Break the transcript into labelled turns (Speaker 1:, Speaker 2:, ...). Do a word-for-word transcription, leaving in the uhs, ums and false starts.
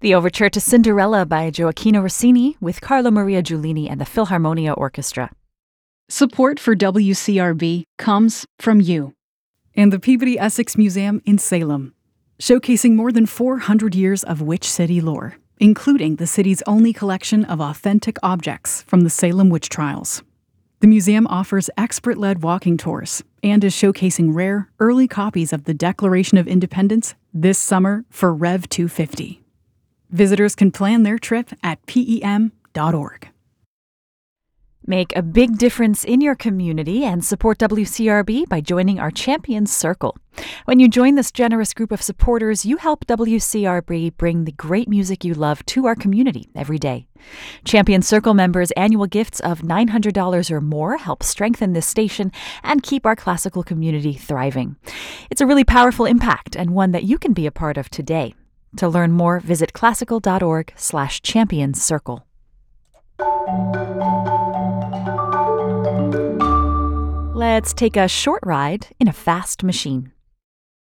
Speaker 1: The Overture to Cinderella by Gioacchino Rossini with Carlo Maria Giulini and the Philharmonia Orchestra.
Speaker 2: Support for W C R B comes from you and the Peabody Essex Museum in Salem, showcasing more than four hundred years of Witch City lore, including the city's only collection of authentic objects from the Salem witch trials. The museum offers expert-led walking tours and is showcasing rare, early copies of the Declaration of Independence this summer for Rev two fifty. Visitors can plan their trip at P E M dot org.
Speaker 1: Make a big difference in your community and support W C R B by joining our Champions Circle. When you join this generous group of supporters, you help W C R B bring the great music you love to our community every day. Champions Circle members' annual gifts of nine hundred dollars or more help strengthen this station and keep our classical community thriving. It's a really powerful impact and one that you can be a part of today. To learn more, visit classical.org slash champions circle. Let's take a short ride in a fast machine.